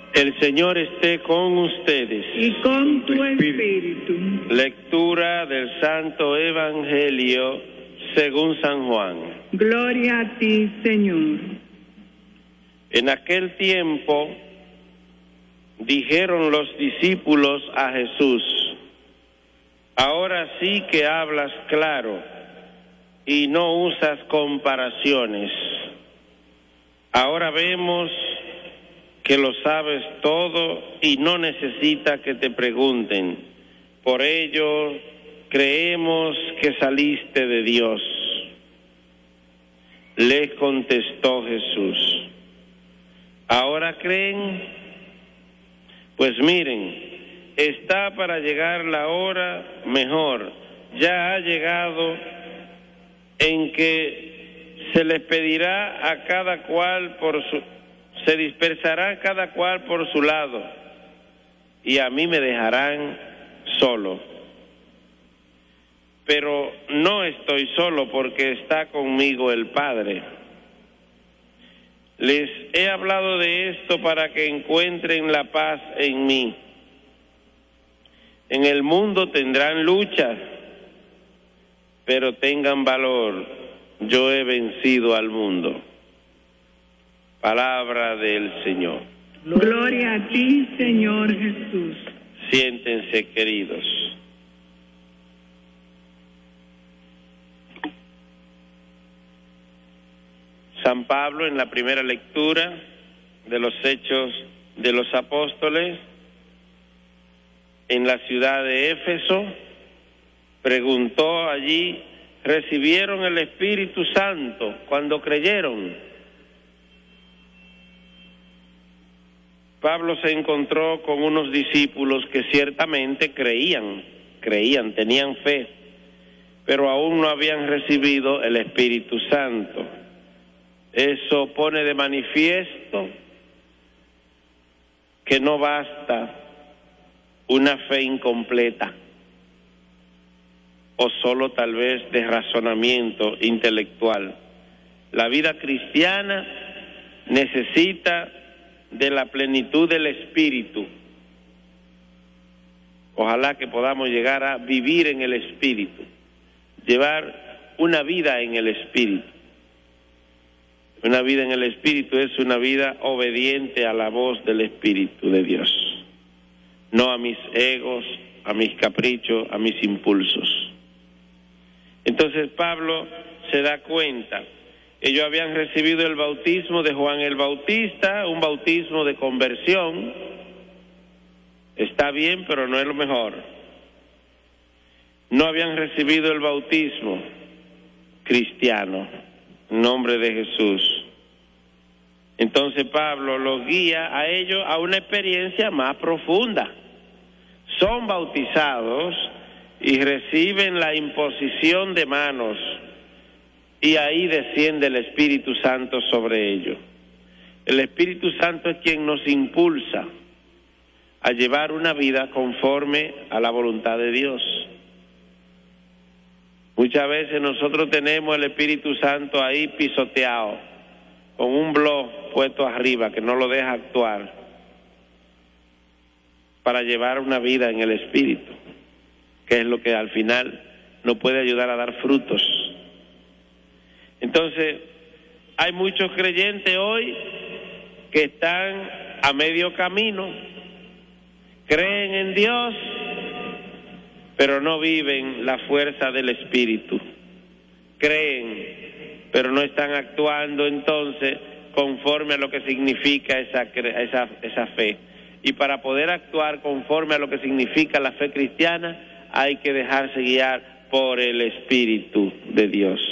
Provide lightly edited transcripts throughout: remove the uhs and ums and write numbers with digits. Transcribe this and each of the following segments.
El Señor esté con ustedes. Y con tu espíritu. Lectura del Santo Evangelio según San Juan. Gloria a ti, Señor. En aquel tiempo dijeron los discípulos a Jesús: ahora sí que hablas claro y no usas comparaciones. Ahora vemos que lo sabes todo y no necesita que te pregunten. Por ello, creemos que saliste de Dios. Les contestó Jesús: ¿ahora creen? Pues miren, está para llegar la hora, mejor, ya ha llegado, en que se les pedirá a cada cual se dispersará cada cual por su lado, y a mí me dejarán solo. Pero no estoy solo, porque está conmigo el Padre. Les he hablado de esto para que encuentren la paz en mí. En el mundo tendrán luchas, pero tengan valor, yo he vencido al mundo. Palabra del Señor. Gloria a ti, Señor Jesús. Siéntense, queridos. San Pablo, en la primera lectura de los Hechos de los Apóstoles, en la ciudad de Éfeso, preguntó allí: ¿recibieron el Espíritu Santo cuando creyeron? Pablo se encontró con unos discípulos que ciertamente creían, tenían fe, pero aún no habían recibido el Espíritu Santo. Eso pone de manifiesto que no basta una fe incompleta o solo tal vez de razonamiento intelectual. La vida cristiana necesita de la plenitud del Espíritu. Ojalá que podamos llegar a vivir en el Espíritu, llevar una vida en el Espíritu. Una vida en el Espíritu es una vida obediente a la voz del Espíritu de Dios, no a mis egos, a mis caprichos, a mis impulsos. Entonces Pablo se da cuenta. Ellos habían recibido el bautismo de Juan el Bautista, un bautismo de conversión. Está bien, pero no es lo mejor. No habían recibido el bautismo cristiano, en nombre de Jesús. Entonces Pablo los guía a ellos a una experiencia más profunda. Son bautizados y reciben la imposición de manos, y ahí desciende el Espíritu Santo sobre ellos. El Espíritu Santo es quien nos impulsa a llevar una vida conforme a la voluntad de Dios. Muchas veces nosotros tenemos el Espíritu Santo ahí pisoteado, con un blog puesto arriba que no lo deja actuar, para llevar una vida en el Espíritu, que es lo que al final nos puede ayudar a dar frutos. Entonces, hay muchos creyentes hoy que están a medio camino, creen en Dios, pero no viven la fuerza del Espíritu. Creen, pero no están actuando entonces conforme a lo que significa esa fe. Y para poder actuar conforme a lo que significa la fe cristiana, hay que dejarse guiar por el Espíritu de Dios.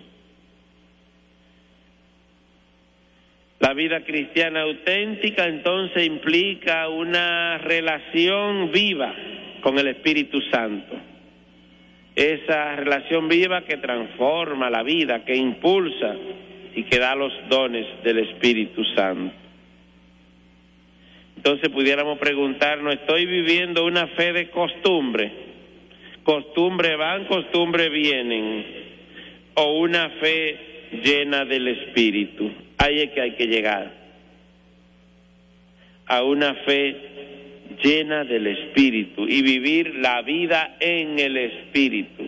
La vida cristiana auténtica entonces implica una relación viva con el Espíritu Santo. Esa relación viva que transforma la vida, que impulsa y que da los dones del Espíritu Santo. Entonces pudiéramos preguntarnos: ¿estoy viviendo una fe de costumbre? Costumbre van, costumbre vienen. O una fe llena del Espíritu. Ahí es que hay que llegar. a una fe llena del Espíritu y vivir la vida en el Espíritu.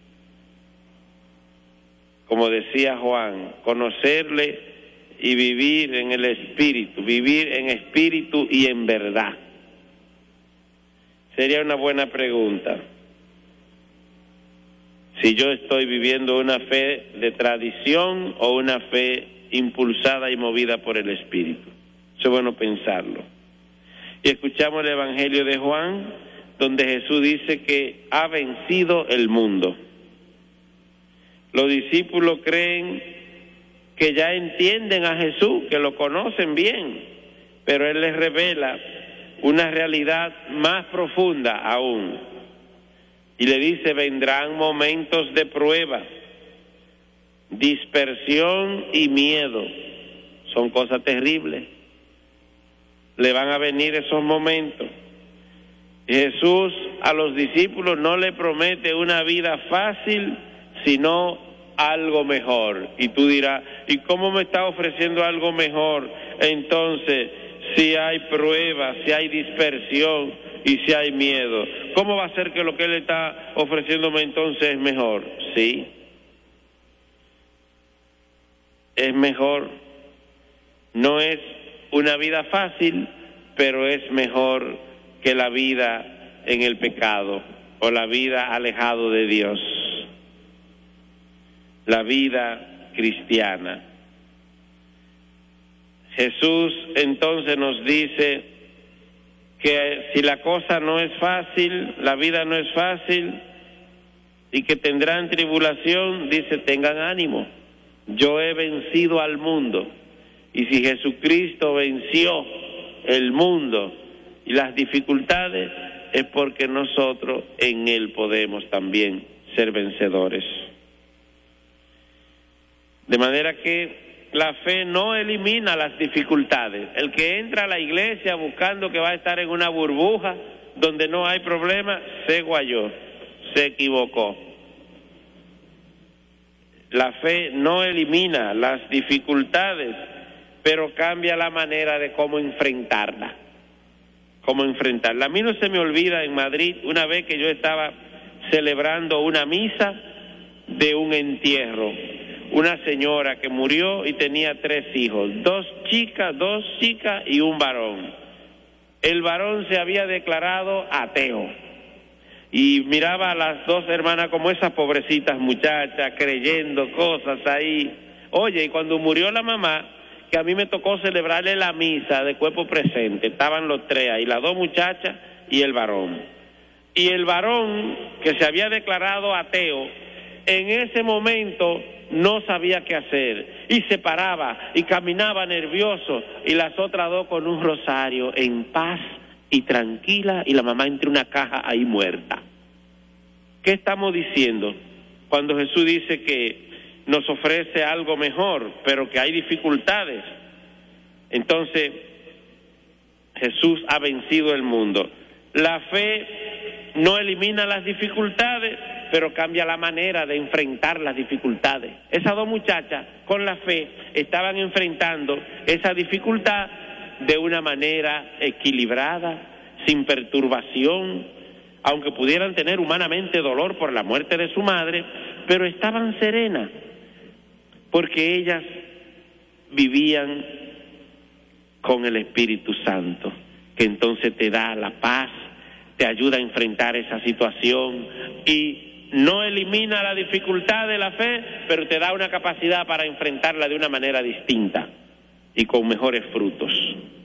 Como decía Juan, conocerle y vivir en el Espíritu, vivir en espíritu y en verdad. Sería una buena pregunta si yo estoy viviendo una fe de tradición o una fe impulsada y movida por el Espíritu. Eso es bueno pensarlo. Y escuchamos el Evangelio de Juan, donde Jesús dice que ha vencido el mundo. Los discípulos creen que ya entienden a Jesús, que lo conocen bien, pero Él les revela una realidad más profunda aún. Y le dice, vendrán momentos de prueba, dispersión y miedo. Son cosas terribles. Le van a venir esos momentos. Jesús a los discípulos no le promete una vida fácil, sino algo mejor. Y tú dirás, ¿y cómo me está ofreciendo algo mejor? Entonces, si hay pruebas, si hay dispersión y si hay miedo, ¿cómo va a ser que lo que Él está ofreciéndome entonces es mejor? Sí, es mejor. No es una vida fácil, pero es mejor que la vida en el pecado o la vida alejado de Dios. La vida cristiana. Jesús entonces nos dice que si la cosa no es fácil, la vida no es fácil y que tendrán tribulación, dice, tengan ánimo. Yo he vencido al mundo. Y si Jesucristo venció el mundo y las dificultades, es porque nosotros en Él podemos también ser vencedores. De manera que la fe no elimina las dificultades. El que entra a la iglesia buscando que va a estar en una burbuja donde no hay problema, se guayó, se equivocó. La fe no elimina las dificultades, pero cambia la manera de cómo enfrentarla. A mí no se me olvida en Madrid, una vez que yo estaba celebrando una misa de un entierro, una señora que murió y tenía 3 hijos, 2 chicas y un varón. El varón se había declarado ateo y miraba a las 2 hermanas como esas pobrecitas muchachas creyendo cosas ahí. Oye, y cuando murió la mamá, que a mí me tocó celebrarle la misa de cuerpo presente, estaban los 3 ahí, las 2 muchachas y el varón. Y el varón, que se había declarado ateo, en ese momento no sabía qué hacer y se paraba y caminaba nervioso, y las otras 2 con un rosario en paz y tranquila, y la mamá entre una caja ahí muerta. ¿Qué estamos diciendo cuando Jesús dice que nos ofrece algo mejor, pero que hay dificultades? Entonces, Jesús ha vencido el mundo. La fe no elimina las dificultades, pero cambia la manera de enfrentar las dificultades. Esas 2 muchachas con la fe estaban enfrentando esa dificultad de una manera equilibrada, sin perturbación, aunque pudieran tener humanamente dolor por la muerte de su madre, pero estaban serenas, porque ellas vivían con el Espíritu Santo, que entonces te da la paz, te ayuda a enfrentar esa situación y no elimina la dificultad de la fe, pero te da una capacidad para enfrentarla de una manera distinta y con mejores frutos.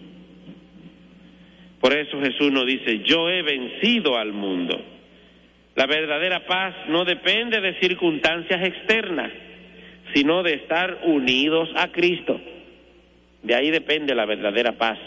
Por eso Jesús nos dice, yo he vencido al mundo. La verdadera paz no depende de circunstancias externas, sino de estar unidos a Cristo. De ahí depende la verdadera paz.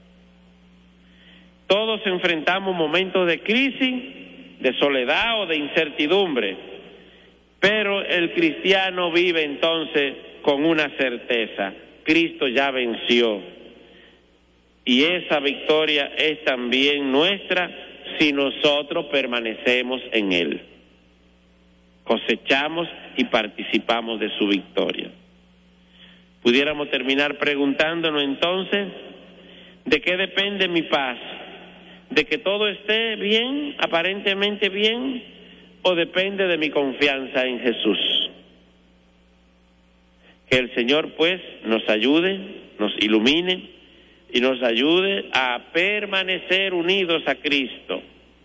Todos enfrentamos momentos de crisis, de soledad o de incertidumbre, pero el cristiano vive entonces con una certeza: Cristo ya venció, y esa victoria es también nuestra si nosotros permanecemos en Él. Cosechamos y participamos de su victoria. Pudiéramos terminar preguntándonos entonces, ¿De qué depende mi paz? ¿De que todo esté bien, aparentemente bien, o depende de mi confianza en Jesús? Que el Señor pues nos ayude, nos ilumine y nos ayude a permanecer unidos a Cristo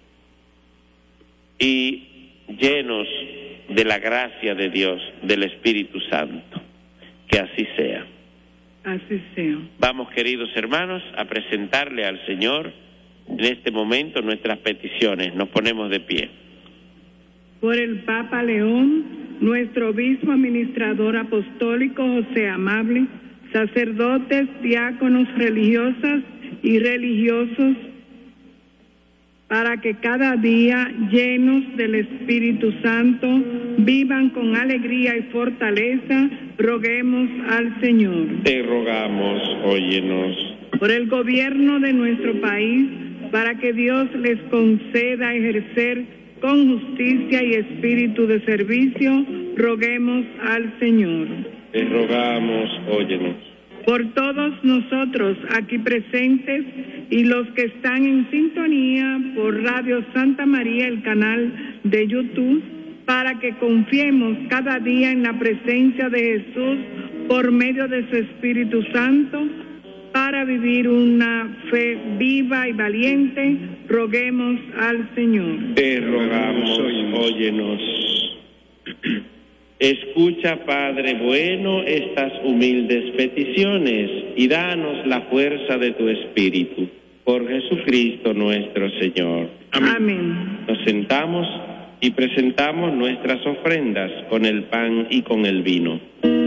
y llenos de la gracia de Dios, del Espíritu Santo. Que así sea. Así sea. Vamos, queridos hermanos, a presentarle al Señor en este momento nuestras peticiones. Nos ponemos de pie. Por el Papa León, nuestro obispo administrador apostólico José Amable, sacerdotes, diáconos, religiosas y religiosos, para que cada día, llenos del Espíritu Santo, vivan con alegría y fortaleza, roguemos al Señor. Te rogamos, óyenos. Por el gobierno de nuestro país, para que Dios les conceda ejercer con justicia y espíritu de servicio, roguemos al Señor. Te rogamos, óyenos. Por todos nosotros aquí presentes y los que están en sintonía por Radio Santa María, el canal de YouTube, para que confiemos cada día en la presencia de Jesús por medio de su Espíritu Santo, para vivir una fe viva y valiente, roguemos al Señor. Te rogamos, óyenos. Escucha, Padre bueno, estas humildes peticiones y danos la fuerza de tu Espíritu. Por Jesucristo nuestro Señor. Amén. Nos sentamos y presentamos nuestras ofrendas con el pan y con el vino.